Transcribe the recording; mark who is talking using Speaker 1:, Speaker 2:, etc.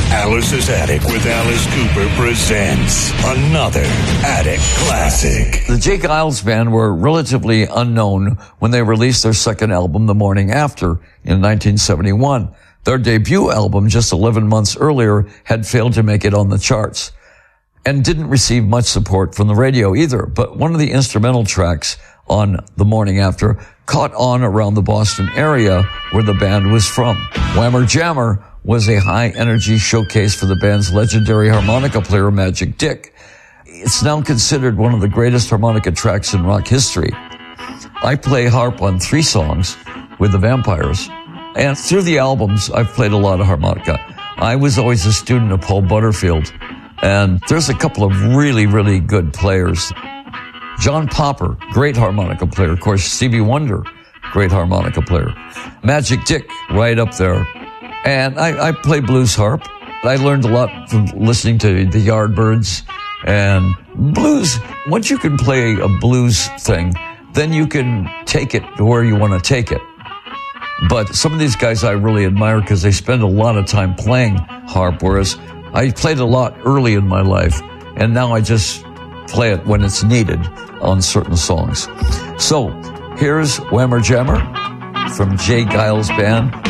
Speaker 1: Alice's Attic with Alice Cooper presents another Attic Classic.
Speaker 2: The J. Geils Band were relatively unknown when they released their second album, The Morning After, in 1971. Their debut album, just 11 months earlier, had failed to make it on the charts and didn't receive much support from the radio either. But one of the instrumental tracks on The Morning After caught on around the Boston area where the band was from. Whammer Jammer was a high-energy showcase for the band's legendary harmonica player, Magic Dick. It's now considered one of the greatest harmonica tracks in rock history. I play harp on 3 songs with the Vampires, and through the albums, I've played a lot of harmonica. I was always a student of Paul Butterfield, and there's a couple of really, really good players. John Popper, great harmonica player. Of course, Stevie Wonder, great harmonica player. Magic Dick, right up there. And I play blues harp. I learned a lot from listening to the Yardbirds and blues. Once you can play a blues thing, then you can take it to where you want to take it. But some of these guys I really admire because they spend a lot of time playing harp, whereas I played a lot early in my life, and now I just play it when it's needed on certain songs. So here's Whammer Jammer from J. Geils Band.